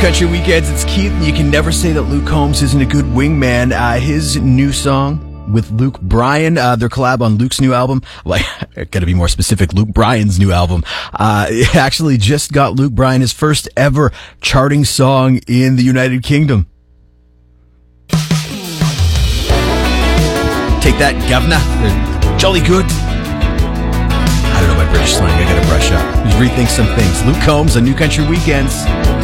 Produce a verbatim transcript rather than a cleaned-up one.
Country Weekends, it's Keith, and you can never say that Luke Combs isn't a good wingman. Uh, his new song with Luke Bryan, uh, their collab on Luke's new album, like, gotta be more specific, Luke Bryan's new album, uh, it actually just got Luke Bryan his first ever charting song in the United Kingdom. Take that, governor. They're jolly good. I don't know my British slang, I gotta brush up. Rethink some things. Luke Combs on New Country Weekends.